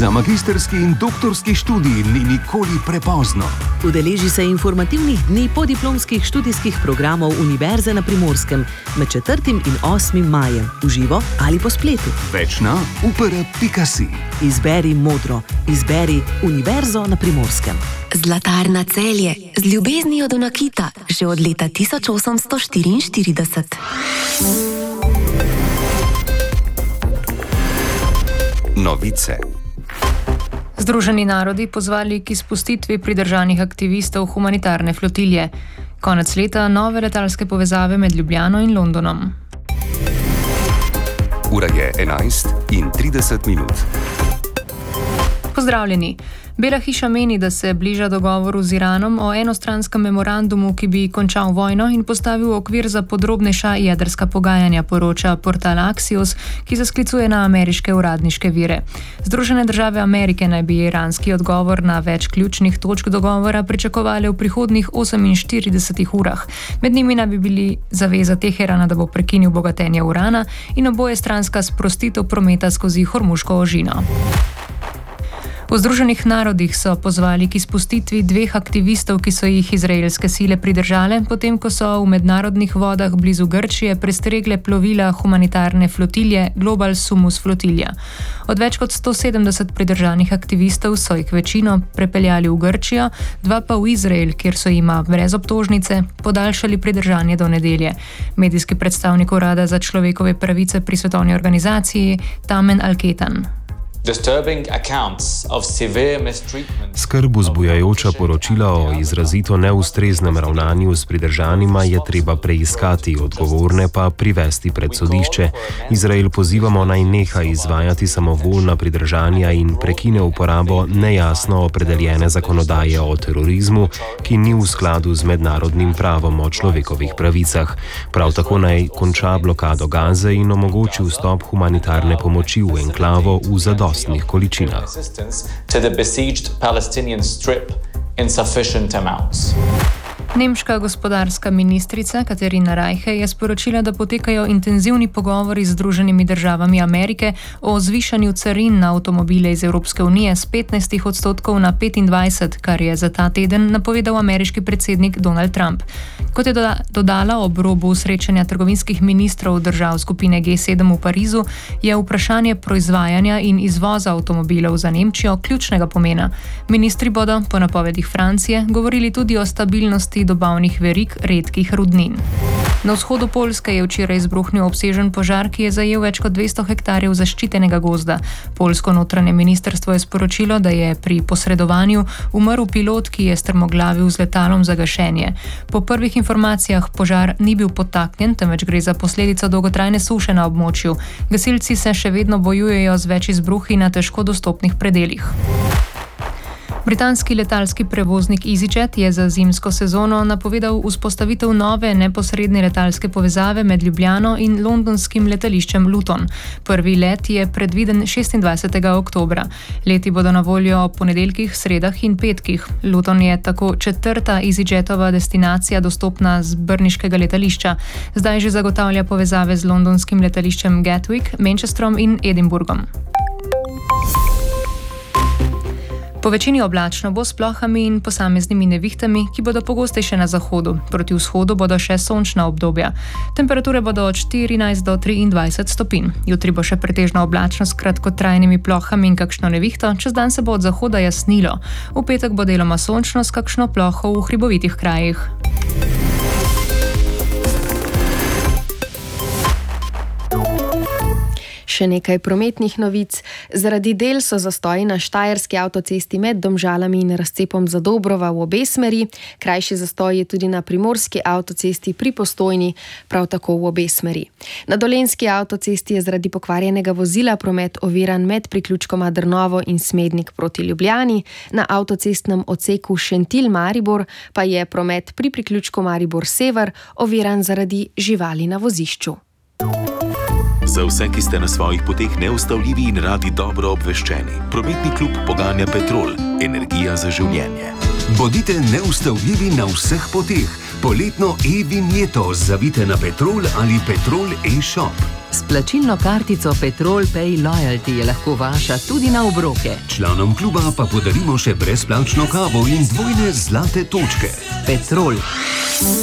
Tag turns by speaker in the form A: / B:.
A: Za magistrski in doktorski študij ni nikoli prepozno.
B: Udeleži se informativnih dni podiplomskih študijskih programov Univerze na Primorskem med 4. in 8. majem, v živo ali po spletu.
A: Več na upr.si.
B: Izberi modro, izberi Univerzo na Primorskem.
C: Zlatarna Celje, z ljubeznijo do nakita, že od leta 1844.
A: Novice.
D: Združeni narodi pozvali k izpustitvi pridržanih aktivistov humanitarne flotilje. Konec leta nove letalske povezave med Ljubljano in Londonom.
A: Ura je 11:30.
D: Pozdravljeni. Bela hiša meni, da se bliža dogovoru z Iranom o enostranskem memorandumu, ki bi končal vojno in postavil okvir za podrobnejša jedrska pogajanja, poroča portal Axios, ki se sklicuje na ameriške uradniške vire. Združene države Amerike naj bi iranski odgovor na več ključnih točk dogovora pričakovali v prihodnjih 48 urah. Med njimi naj bi bili zaveza Teherana, da bo prekinil bogatenje urana, in obojestranska sprostitev prometa skozi Hormuško ožino. V Združenih narodih so pozvali k izpustitvi 2 aktivistov, ki so jih izraelske sile pridržale, potem ko so v mednarodnih vodah blizu Grčije prestregle plovila humanitarne flotilje Global Sumus flotilja. Od več kot 170 pridržanih aktivistov so jih večino prepeljali v Grčijo, 2 pa v Izrael, kjer so jima brez obtožnice podaljšali pridržanje do nedelje. Medijski predstavnik Urada za človekove pravice pri svetovni organizaciji Tamen Al-Ketan.
E: Skrb vzbujajoča poročila o izrazito neustreznem ravnanju s pridržanima je treba preiskati, odgovorne pa privesti pred sodišče. Izrael pozivamo naj neha izvajati samovoljna pridržanja in prekine uporabo nejasno opredeljene zakonodaje o terorizmu, ki ni v skladu z mednarodnim pravom o človekovih pravicah. Prav tako naj konča blokado Gaze in omogoči vstop humanitarne pomoči v enklavo v zadostnih količinah.
D: Nemška gospodarska ministrica Katarina Reiche je sporočila, da potekajo intenzivni pogovori z Združenimi državami Amerike o zvišanju carin na avtomobile iz Evropske unije z 15% na 25%, kar je za ta teden napovedal ameriški predsednik Donald Trump. Kot je dodala ob robu srečanja trgovinskih ministrov držav skupine G7 v Parizu, je vprašanje proizvajanja in izvoza avtomobilov za Nemčijo ključnega pomena. Ministri bodo, po napovedih Francije, govorili tudi o stabilnosti dobavnih verig redkih rudnin. Na vzhodu Poljske je včeraj izbruhnil obsežen požar, ki je zajel več kot 200 hektarjev zaščitenega gozda. Poljsko notranje ministrstvo je sporočilo, da je pri posredovanju umrl pilot, ki je strmoglavil z letalom za gašenje. Po prvih informacijah požar ni bil podtaknjen, temveč gre za posledico dolgotrajne suše na območju. Gasilci se še vedno bojujejo z več izbruhi na težko dostopnih predelih. Britanski letalski prevoznik EasyJet je za zimsko sezono napovedal vzpostavitev nove neposredne letalske povezave med Ljubljano in londonskim letališčem Luton. Prvi let je predviden 26. oktobra. Leti bodo na voljo ob ponedeljkih, sredah in petkih. Luton je tako 4. EasyJetova destinacija dostopna z brniškega letališča. Zdaj že zagotavlja povezave z londonskim letališčem Gatwick, Manchesterom in Edinburghom. Po večini oblačno bo s plohami in posameznimi nevihtami, ki bodo pogostejše na zahodu. Proti vzhodu bodo še sončna obdobja. Temperature bodo od 14 do 23 stopinj. Jutri bo še pretežno oblačno s kratkotrajnimi plohami in kakšno nevihto, čez dan se bo od zahoda jasnilo. V petek bo deloma sončno s kakšno ploho v hribovitih krajih.
F: Še nekaj prometnih novic. Zaradi del so zastoji na štajerski avtocesti med Domžalami in razcepom Zadobrova v obe smeri. Krajši zastoj je tudi na primorski avtocesti pri Postojni, prav tako v obe smeri. Na dolenjski avtocesti je zaradi pokvarjenega vozila promet oviran med priključkoma Drnovo in Smednik proti Ljubljani. Na avtocestnem odseku Šentilj-Maribor pa je promet pri priključku Maribor Sever oviran zaradi živali na vozišču.
G: Za vse, ki ste na svojih poteh neustavljivi in radi dobro obveščeni, prometni klub poganja Petrol, energija za življenje.
A: Bodite neustavljivi na vseh poteh. Poletno e-vinjeto zavite na Petrol ali Petrol e-shop.
B: S plačilno kartico Petrol Pay Loyalty je lahko vaša tudi na obroke.
A: Članom kluba pa podarimo še brezplačno kavo in dvojne zlate točke.
B: Petrol.